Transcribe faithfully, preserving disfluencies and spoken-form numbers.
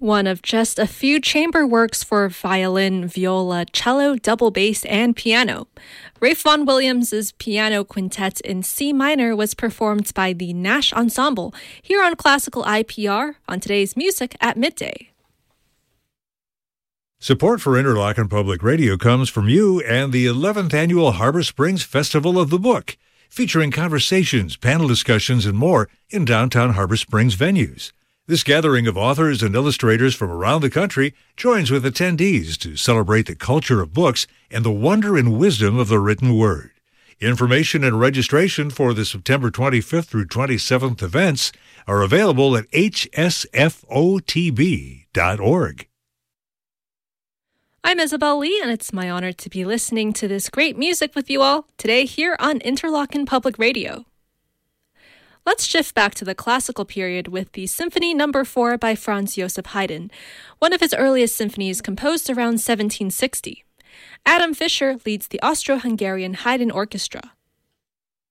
one of just a few chamber works for violin, viola, cello, double bass, and piano. Ralph Vaughan Williams' piano quintet in C minor was performed by the Nash Ensemble here on Classical I P R on today's Music at Midday. Support for Interlochen Public Radio comes from you and the eleventh Annual Harbor Springs Festival of the Book, featuring conversations, panel discussions, and more in downtown Harbor Springs venues. This gathering of authors and illustrators from around the country joins with attendees to celebrate the culture of books and the wonder and wisdom of the written word. Information and registration for the September twenty-fifth through twenty-seventh events are available at h s f o t b dot org. I'm Isabel Lee, and it's my honor to be listening to this great music with you all today here on Interlochen Public Radio. Let's shift back to the classical period with the Symphony Number four by Franz Joseph Haydn, one of his earliest symphonies composed around seventeen sixty. Adam Fischer leads the Austro-Hungarian Haydn Orchestra.